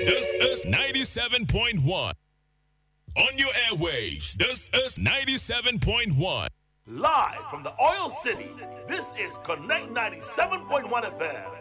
This is 97.1. On your airwaves, this is 97.1. Live from the Oil City, this is Connect 97.1 FM.